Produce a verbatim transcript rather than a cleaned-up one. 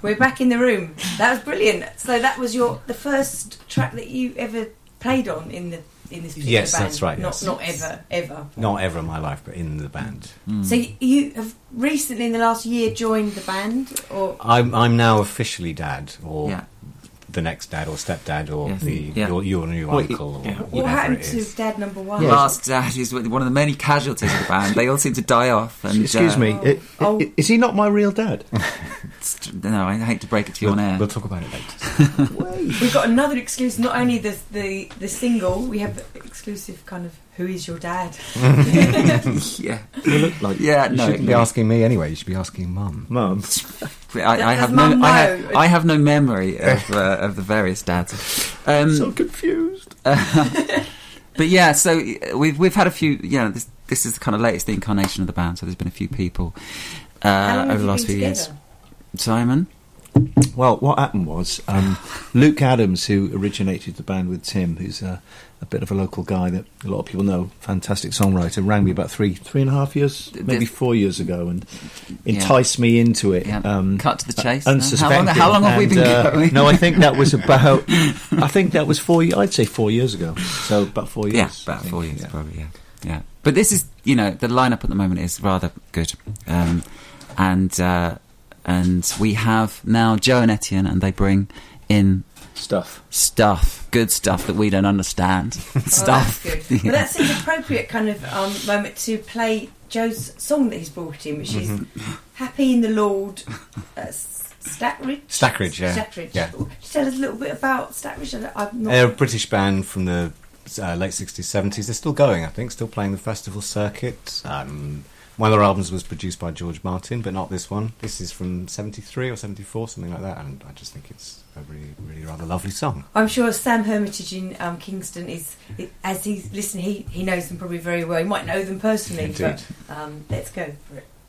We're back in the room. That was brilliant. So that was your the first track that you ever played on in the in this particular yes, band? That's right. Not Yes. not ever, ever. Not ever in my life, but in the band. Mm. So you have recently, in the last year, joined the band, or I'm I'm now officially dad, or Yeah. the next dad, or stepdad, or Yes. the Yeah. your, your new Well, uncle, yeah. or what whatever happened it to is. Dad Number One? Yeah. Last Dad is one of the many casualties of the band. They all seem to die off. And, Excuse uh, me, Oh. i- i- Oh. is he not my real dad? No, I hate to break it to you We'll, on air. we'll talk about it later. We've got another exclusive. Not only the the the single, we have exclusive kind of who is your dad? yeah, You look like yeah. You No, shouldn't be asking me anyway. You should be asking Mum. Mum. I, I Does have no. Mum I have, know? I have no memory of uh, of the various dads. Um, So confused. But yeah, so uh, we've we've had a few. Yeah, this this is the kind of latest incarnation of the band. So there's been a few people How uh, long over have the you last been few together? years. Simon, Well, what happened was um, Luke Adams, who originated the band with Tim, who's a, a bit of a local guy that a lot of people know, fantastic songwriter, rang me about three, three and a half years, maybe four years ago, and enticed me into it. Yeah. Um, cut to the chase. unsuspecting. How long, how long have we And, been uh, going? No, I think that was about. I think that was four. I'd say four years ago. So about four years. Yeah, I about think, four years, yeah. probably. Yeah, yeah. But this is, you know, the lineup at the moment is rather good, um, and uh, and we have now Joe and Etienne, and they bring in Stuff. stuff, good stuff that we don't understand. stuff. Oh, that's good. Well, that's an appropriate kind of um, moment to play Joe's song that he's brought in, which is "Happy in the Lord." Uh, Stackridge. Stackridge, yeah. Stackridge. Yeah. Just tell us a little bit about Stackridge. I- I'm not. They're a British band from the uh, late sixties, seventies. They're still going, I think, still playing the festival circuit. Um, one of their albums was produced by George Martin, but not this one. This is from seventy-three or seventy-four, something like that, and I just think it's a really, really rather lovely song. I'm sure Sam Hermitage in um, Kingston is, as he's listening, he, he knows them probably very well. He might know them personally, Indeed. but um, let's go for it.